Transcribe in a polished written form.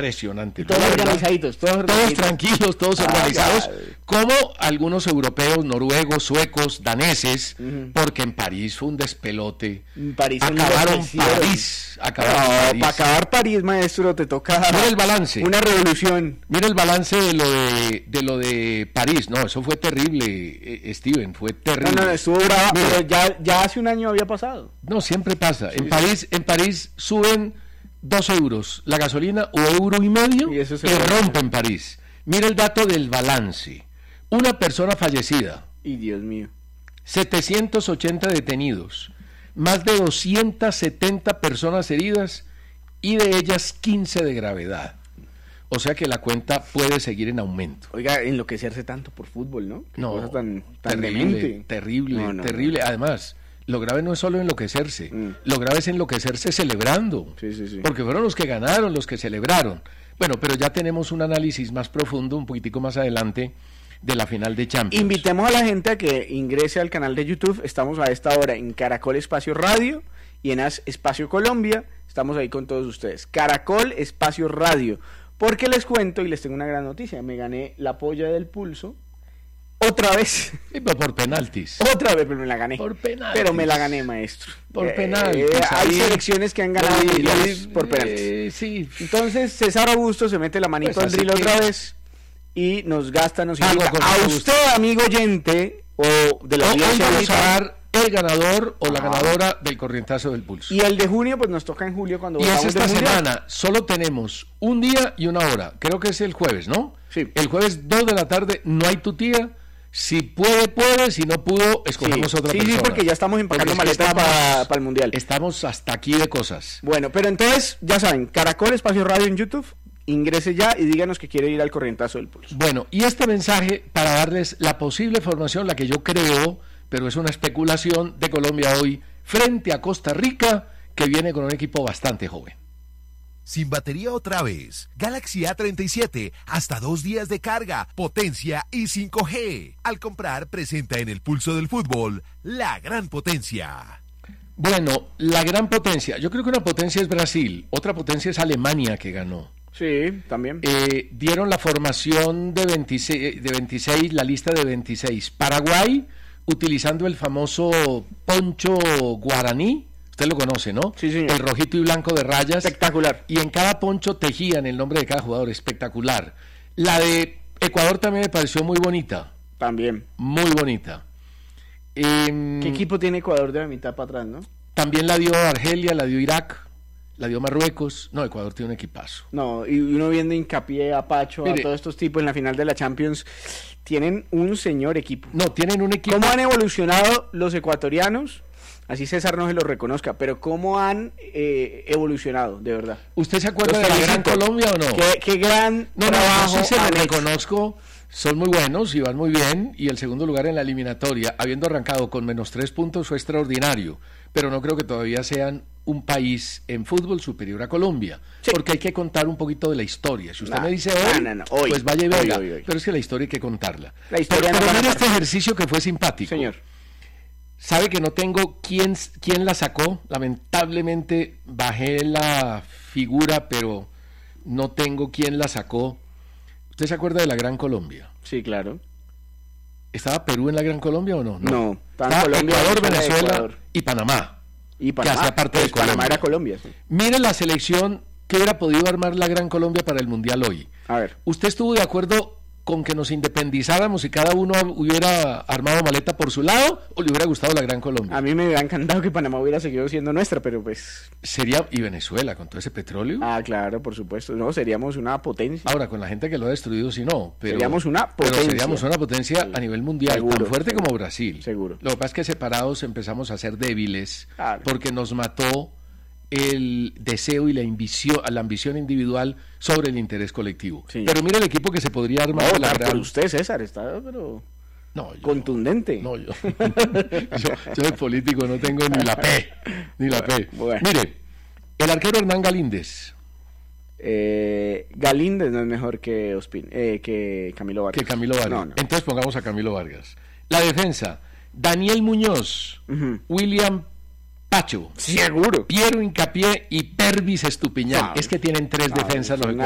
impresionante. Todos organizaditos, todos tranquilos, todos organizados, ya. como algunos europeos, noruegos, suecos, daneses, porque en París fue un despelote. París acabaron París. Para acabar París, maestro, te toca... Mira el balance. Una revolución. Mira el balance de lo de París. No, eso fue terrible, Steven, fue terrible. No, estuvo bravo, pero ya hace un año había pasado. No, siempre pasa. Sí, en París suben 2 euros la gasolina o €1.50 y rompen París. Mira el dato del balance. Una persona fallecida. Y Dios mío. 780 detenidos. Más de 270 personas heridas y de ellas 15 de gravedad. O sea que la cuenta puede seguir en aumento. Oiga, enloquecerse tanto por fútbol, ¿no? No, cosa tan terrible. terrible. Además, lo grave no es solo enloquecerse, lo grave es enloquecerse celebrando. Sí. Porque fueron los que ganaron, los que celebraron. Bueno, pero ya tenemos un análisis más profundo, un poquitico más adelante, de la final de Champions. Invitemos a la gente a que ingrese al canal de YouTube. Estamos a esta hora en Caracol Espacio Radio y en Espacio Colombia. Estamos ahí con todos ustedes. Caracol Espacio Radio. Porque les cuento y les tengo una gran noticia. Me gané la polla del pulso. Otra vez. Sí, pero por penaltis. Otra vez, pero me la gané. Por penaltis. Pero me la gané, maestro. Por penaltis. Hay selecciones que han ganado mundiales por penaltis. Sí. Entonces, César Augusto se mete la manito Pues al drill otra vez y nos invita. A usted, amigo oyente, o de la audiencia, vamos a dar el ganador o la ganadora del corrientazo del pulso. Y el de junio, pues nos toca en julio cuando volvamos. Y es esta semana, mundial. solo tenemos un día y una hora. Creo que es el jueves, ¿no? Sí. El jueves 2 de la tarde, no hay tu tía. Si puede, si no pudo, escogemos otra persona. Sí, porque ya estamos empacando maletas para el mundial. Estamos hasta aquí de cosas. Bueno, pero entonces, ya saben, Caracol Espacio Radio en YouTube, ingrese ya y díganos que quiere ir al corrientazo del pulso. Bueno, y este mensaje para darles la posible formación, la que yo creo, pero es una especulación, de Colombia hoy frente a Costa Rica, que viene con un equipo bastante joven. Sin batería otra vez. Galaxy A37, hasta 2 días de carga, potencia y 5G. Al comprar, presenta en el pulso del fútbol la gran potencia. Bueno, la gran potencia. Yo creo que una potencia es Brasil, otra potencia es Alemania, que ganó. Sí, también. Dieron la formación de 26, la lista de 26. Paraguay, utilizando el famoso poncho guaraní. Usted lo conoce, ¿no? Sí, señor. El rojito y blanco de rayas. Espectacular. Y en cada poncho tejían el nombre de cada jugador. Espectacular. La de Ecuador también me pareció muy bonita. También. Muy bonita. ¿Qué equipo tiene Ecuador de la mitad para atrás, no? También la dio Argelia, la dio Irak, la dio Marruecos. No, Ecuador tiene un equipazo. No, y uno viendo hincapié a Pacho, mire, a todos estos tipos en la final de la Champions, tienen un señor equipo. No, tienen un equipo. ¿Cómo han evolucionado los ecuatorianos? Así César no se lo reconozca, pero ¿cómo han evolucionado, de verdad? ¿Usted se acuerda de la Gran Colombia o no? ¿Qué gran trabajo? No, sí se lo reconozco, son muy buenos y van muy bien, y el segundo lugar en la eliminatoria, habiendo arrancado con -3 puntos, fue extraordinario, pero no creo que todavía sean un país en fútbol superior a Colombia, sí, porque hay que contar un poquito de la historia. Si usted me dice hoy, pues vaya y venga, pero es que la historia hay que contarla. La historia pero mira este ejercicio que fue simpático. Señor. Sabe que no tengo quién la sacó. Lamentablemente bajé la figura, pero no tengo quién la sacó. ¿Usted se acuerda de la Gran Colombia? Sí, claro. ¿Estaba Perú en la Gran Colombia o no? No. Estaba Colombia, Ecuador, Venezuela y Panamá. Y Panamá, que hacía parte de Colombia. Panamá era Colombia. Sí. Mire la selección que hubiera podido armar la Gran Colombia para el Mundial hoy. A ver. ¿Usted estuvo de acuerdo con que nos independizáramos y cada uno hubiera armado maleta por su lado, o le hubiera gustado la Gran Colombia? A mí me hubiera encantado que Panamá hubiera seguido siendo nuestra, pero pues... Sería, y Venezuela, con todo ese petróleo. Ah, claro, por supuesto. No, seríamos una potencia. Ahora, con la gente que lo ha destruido, sí no. Pero, seríamos una potencia. Pero seríamos una potencia sí, a nivel mundial, seguro, tan fuerte como Brasil. Seguro. Lo que pasa es que separados empezamos a ser débiles, claro, porque nos mató el deseo y la ambición individual sobre el interés colectivo. Sí. Pero mira el equipo que se podría armar. No, la por usted, César, está pero no, contundente. No, yo de político no tengo ni la P. Bueno. Mire, el arquero Hernán Galíndez. Galíndez no es mejor que Camilo Vargas. Que Camilo Vargas. No. Entonces pongamos a Camilo Vargas. La defensa, Daniel Muñoz, William Pacho, seguro, Piero Hincapié y Pervis Estupiñán. Es que tienen 3 defensas los